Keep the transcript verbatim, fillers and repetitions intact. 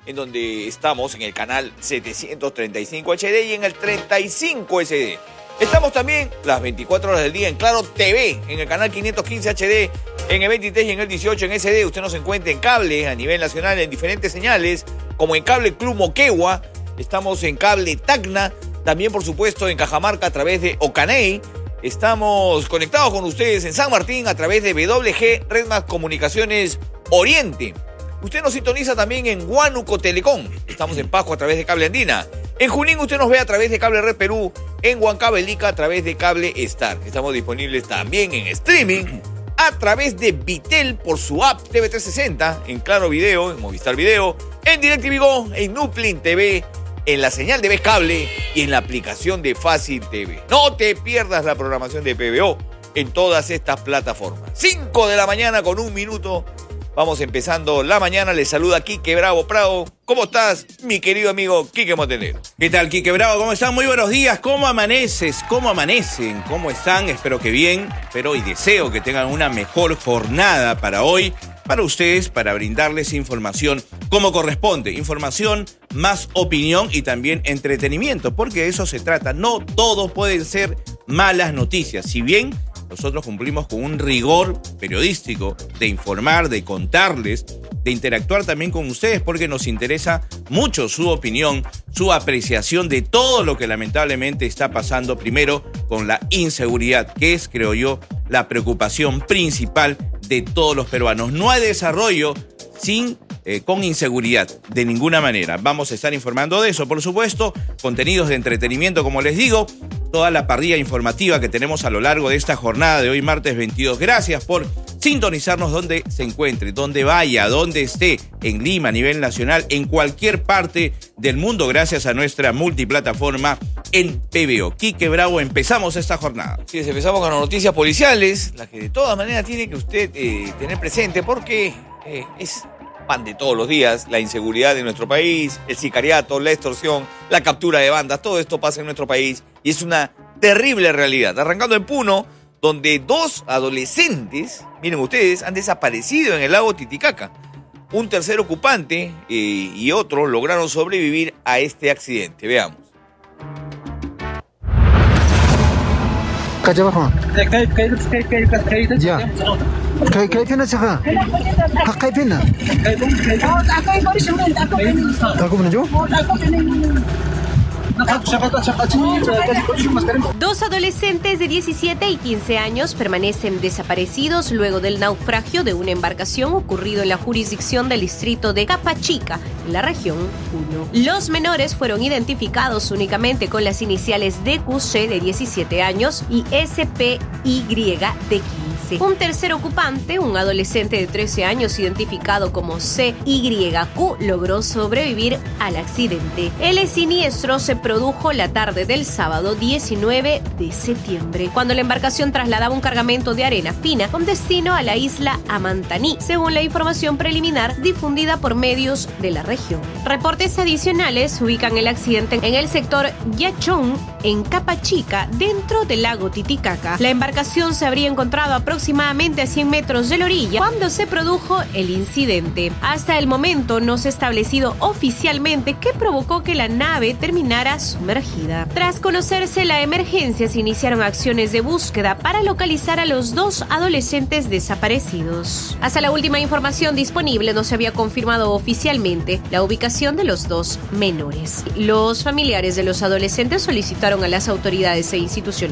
en donde estamos en el canal setecientos treinta y cinco H D y en el treinta y cinco S D. Estamos también las veinticuatro horas del día en Claro T V, en el canal quinientos quince H D, en el veintitrés y en el dieciocho en S D. Usted nos encuentra en cable a nivel nacional en diferentes señales, como en Cable Club Moquegua. Estamos en Cable Tacna, también por supuesto en Cajamarca a través de Ocaney. Estamos conectados con ustedes en San Martín a través de W G Red Más Comunicaciones Oriente. Usted nos sintoniza también en Huánuco Telecom. Estamos en Pasco a través de Cable Andina. En Junín usted nos ve a través de Cable Red Perú. En Huancavelica a través de Cable Star. Estamos disponibles también en streaming a través de Vitel por su app T V trescientos sesenta, en Claro Video, en Movistar Video, en DirecTV Go, en Nuplin T V, en la señal de Vez Cable y en la aplicación de Fácil T V. No te pierdas la programación de P B O en todas estas plataformas. cinco de la mañana con un minuto. Vamos empezando la mañana. Les saluda Quique Bravo Prado. ¿Cómo estás, mi querido amigo Quique Montenegro? ¿Qué tal, Quique Bravo? ¿Cómo están? Muy buenos días. ¿Cómo amaneces? ¿Cómo amanecen? ¿Cómo están? Espero que bien. Espero y deseo que tengan una mejor jornada para hoy, para ustedes, para brindarles información como corresponde. Información, más opinión y también entretenimiento, porque de eso se trata. No todo pueden ser malas noticias. Si bien nosotros cumplimos con un rigor periodístico de informar, de contarles, de interactuar también con ustedes, porque nos interesa mucho su opinión, su apreciación de todo lo que lamentablemente está pasando, primero con la inseguridad, que es, creo yo, la preocupación principal de todos los peruanos. No hay desarrollo sin Eh, con inseguridad, de ninguna manera. Vamos a estar informando de eso, por supuesto, contenidos de entretenimiento, como les digo, toda la parrilla informativa que tenemos a lo largo de esta jornada de hoy, martes veintidós. Gracias por sintonizarnos donde se encuentre, donde vaya, donde esté, en Lima, a nivel nacional, en cualquier parte del mundo, gracias a nuestra multiplataforma en P B O. Quique Bravo, empezamos esta jornada. Sí, empezamos con las noticias policiales, las que de todas maneras tiene que usted eh, tener presente, porque eh, es pan de todos los días, la inseguridad de nuestro país, el sicariato, la extorsión, la captura de bandas, todo esto pasa en nuestro país y es una terrible realidad. Arrancando en Puno, donde dos adolescentes, miren ustedes, han desaparecido en el lago Titicaca. Un tercer ocupante eh, y otro lograron sobrevivir a este accidente. Veamos. Ya. Kay kay pina saka. Ha kay pina. Ako mo na jo? Dos adolescentes de diecisiete y quince años permanecen desaparecidos luego del naufragio de una embarcación ocurrido en la jurisdicción del distrito de Capachica, en la región Puno. Los menores fueron identificados únicamente con las iniciales D Q C de diecisiete años y S P Y de quince. Un tercer ocupante, un adolescente de trece años identificado como C Y Q, logró sobrevivir al accidente. El siniestro se produjo la tarde del sábado diecinueve de septiembre, cuando la embarcación trasladaba un cargamento de arena fina con destino a la isla Amantaní, según la información preliminar difundida por medios de la región. Reportes adicionales ubican el accidente en el sector Yachón, en Capachica, dentro del lago Titicaca. La embarcación se habría encontrado aproximadamente a cien metros de la orilla cuando se produjo el incidente. Hasta el momento no se ha establecido oficialmente qué provocó que la nave terminara sumergida. Tras conocerse la emergencia, se iniciaron acciones de búsqueda para localizar a los dos adolescentes desaparecidos. Hasta la última información disponible no se había confirmado oficialmente la ubicación de los dos menores. Los familiares de los adolescentes solicitaron a las autoridades e instituciones